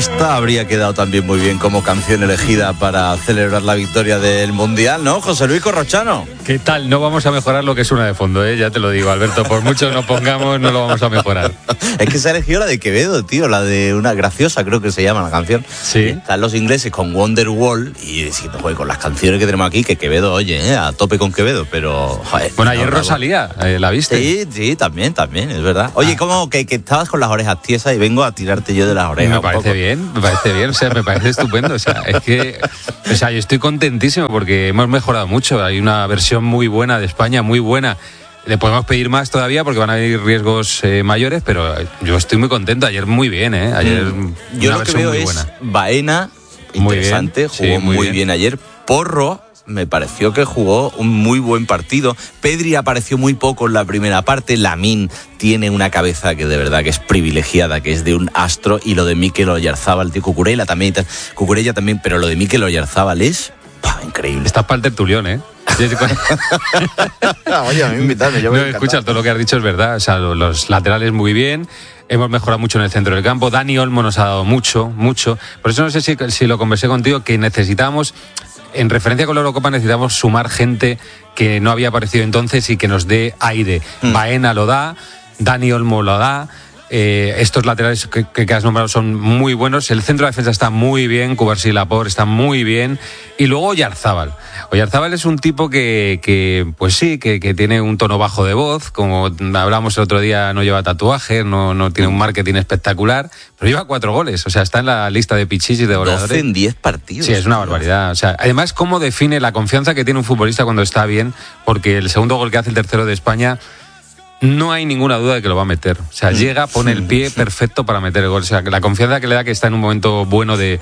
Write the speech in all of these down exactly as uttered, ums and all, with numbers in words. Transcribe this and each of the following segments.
esta habría quedado también muy bien como canción elegida para celebrar la victoria del Mundial, ¿no, José Luis Corrochano? ¿Qué tal? No vamos a mejorar lo que suena de fondo, ¿eh? Ya te lo digo, Alberto, por mucho que nos pongamos, no lo vamos a mejorar. Es que se ha elegido la de Quevedo, tío, la de una graciosa, creo que se llama la canción. Sí. Están los ingleses con Wonderwall y si no, joder, con las canciones que tenemos aquí, que Quevedo, oye, ¿eh? A tope con Quevedo, pero... Joder, bueno, ayer no, Rosalía, eh, ¿la viste? Sí, sí, también, también, es verdad. Oye, ah. ¿cómo que, que estabas con las orejas tiesas y vengo a tirarte yo de las orejas? Me parece bien, me parece bien, o sea, me parece estupendo, o sea, es que, o sea, yo estoy contentísimo porque hemos mejorado mucho, hay una versión muy buena de España, muy buena. Le podemos pedir más todavía porque van a haber riesgos eh, mayores, pero yo estoy muy contento. Ayer muy bien, ¿eh? Ayer mm. Yo una lo que veo muy es buena. Baena, muy interesante, bien, jugó sí, muy, muy bien. bien ayer. Porro, me pareció que jugó un muy buen partido. Pedri apareció muy poco en la primera parte. Lamine tiene una cabeza que de verdad que es privilegiada, que es de un astro. Y lo de Mikel Oyarzábal, tío, Cucurella también, Cucurella también, pero lo de Mikel Oyarzábal es ¡pah! Increíble. Estás para el tertulión, ¿eh? Oye, a mí invítame, yo me no, escucha, todo lo que has dicho es verdad. O sea, los, los laterales muy bien. Hemos mejorado mucho en el centro del campo. Dani Olmo nos ha dado mucho, mucho. Por eso no sé si, si lo conversé contigo, que necesitamos, en referencia con la Eurocopa, necesitamos sumar gente que no había aparecido entonces y que nos dé aire. Mm. Baena lo da, Dani Olmo lo da. Eh, estos laterales que, que has nombrado son muy buenos. El centro de defensa está muy bien. Cubarsí y Laporte está muy bien. Y luego Oyarzábal. Oyarzábal es un tipo que, que pues sí, que, que tiene un tono bajo de voz. Como hablamos el otro día, no lleva tatuajes, no, no tiene un marketing espectacular, pero lleva cuatro goles. O sea, está en la lista de pichichis de goleadores. doce en diez partidos. Sí, es una barbaridad. O sea, además, cómo define la confianza que tiene un futbolista cuando está bien, porque el segundo gol que hace el tercero de España, no hay ninguna duda de que lo va a meter. O sea, llega, pone el pie perfecto para meter el gol. O sea, la confianza que le da que está en un momento bueno de,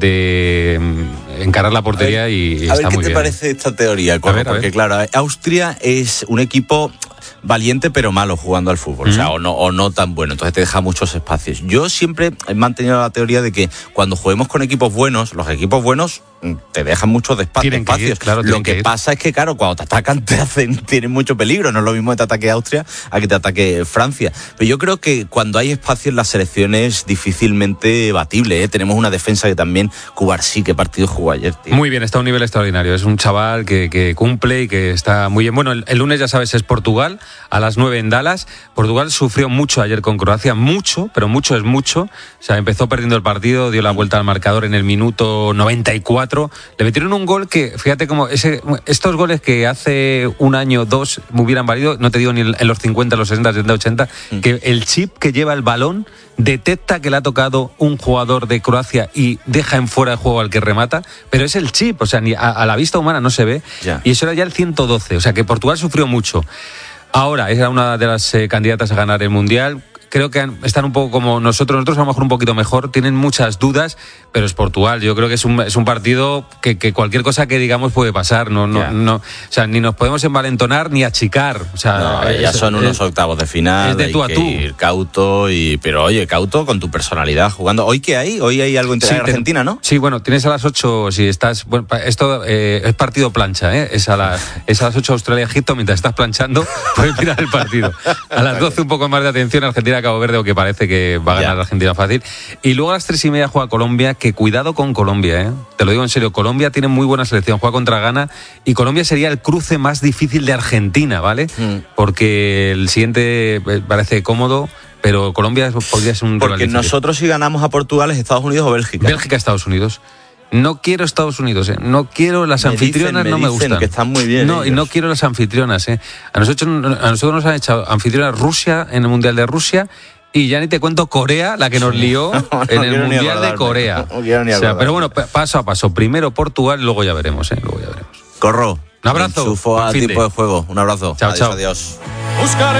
de encarar la portería ver, y, y está muy bien. A ver qué te parece esta teoría, Corro, a ver, a porque ver. claro, Austria es un equipo valiente pero malo jugando al fútbol, mm. o sea, o no, o no tan bueno, entonces te deja muchos espacios. Yo siempre he mantenido la teoría de que cuando juguemos con equipos buenos, los equipos buenos te dejan muchos despa- espacios. Ir, claro, Lo que, que pasa es que, claro, cuando te atacan te hacen, tienen mucho peligro. No es lo mismo que te ataque Austria a que te ataque Francia. Pero yo creo que cuando hay espacio en las selecciones difícilmente batible, ¿eh? Tenemos una defensa que también, Cubarsí, qué partido jugó ayer, tío. Muy bien, está a un nivel extraordinario. Es un chaval que, que cumple y que está muy bien. Bueno, el, el lunes, ya sabes, es Portugal, a las nueve en Dallas. Portugal sufrió mucho ayer con Croacia, mucho, pero mucho es mucho. O sea, empezó perdiendo el partido, dio la vuelta al marcador en el minuto noventa y cuatro. Le metieron un gol que, fíjate cómo ese, estos goles que hace un año, dos, me hubieran valido, no te digo ni en los cincuenta, los sesenta, setenta, ochenta, mm. que el chip que lleva el balón detecta que le ha tocado un jugador de Croacia y deja en fuera el juego al que remata, pero es el chip, o sea, ni a, a la vista humana no se ve, yeah. Y eso era ya el ciento doce, o sea que Portugal sufrió mucho. Ahora, era una de las eh, candidatas a ganar el Mundial. Creo que están un poco como nosotros, nosotros a lo mejor un poquito mejor, tienen muchas dudas, pero es Portugal. Yo creo que es un, es un partido que, que cualquier cosa que digamos puede pasar. No, no, yeah. no, o sea, ni nos podemos envalentonar ni achicar. O sea, no, es, ya son unos es, octavos de final. Es de tú a hay tú. Que ir cauto, y, pero oye, cauto con tu personalidad jugando. ¿Hoy qué hay? Hoy hay algo entre sí, Argentina, ¿no? Sí, bueno, tienes a las ocho, si estás... Bueno, esto eh, es partido plancha, ¿eh? Es a, la, es a las ocho Australia-Egipto, mientras estás planchando, puedes mirar el partido. A las doce un poco más de atención, Argentina-Cabo Verde, o que parece que va a ganar yeah. Argentina fácil. Y luego a las tres y media juega Colombia, que cuidado con Colombia, ¿eh? Te lo digo en serio, Colombia tiene muy buena selección, juega contra Ghana, y Colombia sería el cruce más difícil de Argentina, ¿vale? Mm. Porque el siguiente parece cómodo, pero Colombia podría ser un rival Porque difícil. Nosotros si ganamos a Portugal es Estados Unidos o Bélgica. Bélgica, Estados Unidos. No quiero Estados Unidos, ¿eh? No quiero las me anfitrionas, dicen, me no me dicen gustan. Que están muy bien. No, ellos. Y no quiero las anfitrionas, ¿eh? A nosotros, a nosotros nos han echado anfitrionas Rusia en el Mundial de Rusia. Y ya ni te cuento Corea, la que nos lió no, no en el Mundial de Corea. No, no ni o sea, pero bueno, paso a paso. Primero Portugal y luego ya veremos, ¿eh? Luego ya veremos. Corro. Un abrazo. Enchufo a tiempo de juego. Un abrazo. Chao, adiós, chao. Adiós.